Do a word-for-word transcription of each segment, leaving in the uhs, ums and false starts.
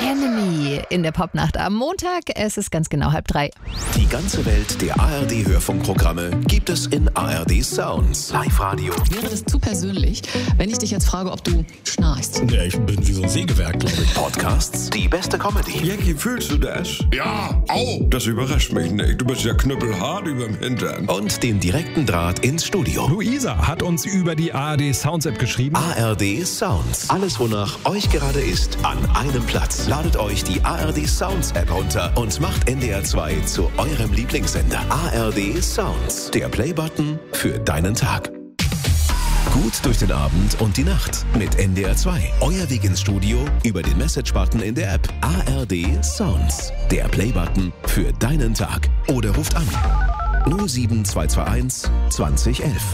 Enemy in der Popnacht am Montag. Es ist ganz genau halb drei. Die ganze Welt der A R D-Hörfunkprogramme gibt es in A R D Sounds. Live-Radio. Wäre das zu persönlich, wenn ich dich jetzt frage, ob du schnarchst? Ja, ich bin wie so ein Sägewerk, glaube ich. Podcasts, die beste Comedy. Jackie, fühlst du das? Ja, au! Das überrascht mich nicht. Du bist ja knüppelhart überm Hintern. Und den direkten Draht ins Studio. Luisa hat uns über die A R D Sounds App geschrieben. A R D Sounds. Alles, wonach euch gerade ist, an einem Platz. Ladet euch die A R D Sounds App runter und macht N D R zwei zu eurem Lieblingssender. A R D Sounds. Der Playbutton für deinen Tag. Gut durch den Abend und die Nacht mit N D R zwei. Euer Weg ins Studio über den Message-Button in der App. A R D Sounds. Der Playbutton für deinen Tag. Oder ruft an null sieben zwei zwei eins zwanzig elf.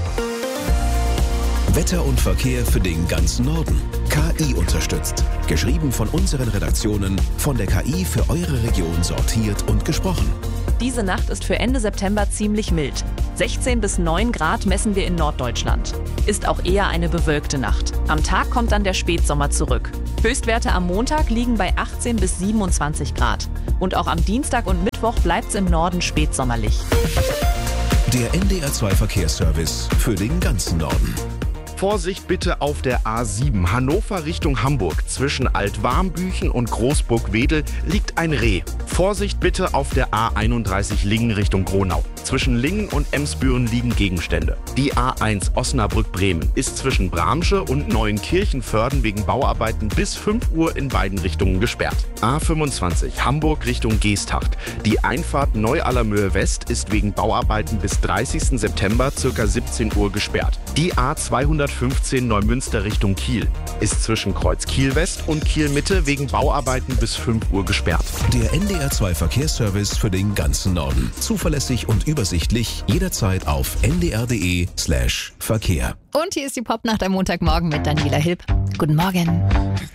Wetter und Verkehr für den ganzen Norden. K I unterstützt. Geschrieben von unseren Redaktionen, von der K I für eure Region sortiert und gesprochen. Diese Nacht ist für Ende September ziemlich mild. sechzehn bis neun Grad messen wir in Norddeutschland. Ist auch eher eine bewölkte Nacht. Am Tag kommt dann der Spätsommer zurück. Höchstwerte am Montag liegen bei achtzehn bis siebenundzwanzig Grad. Und auch am Dienstag und Mittwoch bleibt es im Norden spätsommerlich. Der N D R zwei Verkehrsservice für den ganzen Norden. Vorsicht bitte auf der A sieben, Hannover Richtung Hamburg. Zwischen Altwarmbüchen und Großburg-Wedel liegt ein Reh. Vorsicht bitte auf der A einunddreißig Lingen Richtung Gronau. Zwischen Lingen und Emsbüren liegen Gegenstände. Die A eins Osnabrück-Bremen ist zwischen Bramsche und Neuenkirchen-Vörden wegen Bauarbeiten bis fünf Uhr in beiden Richtungen gesperrt. A fünfundzwanzig Hamburg Richtung Geesthacht. Die Einfahrt Neu-Allermöhe West ist wegen Bauarbeiten bis dreißigsten September ca. siebzehn Uhr gesperrt. Die A zweihundertfünfzehn Neumünster Richtung Kiel ist zwischen Kreuz Kiel West und Kiel Mitte wegen Bauarbeiten bis fünf Uhr gesperrt. Der N D R zwei Verkehrsservice für den ganzen Norden. Zuverlässig und übersichtlich, jederzeit auf n d r punkt d e slash Verkehr. Und hier ist die Popnacht am Montagmorgen mit Daniela Hilb. Guten Morgen.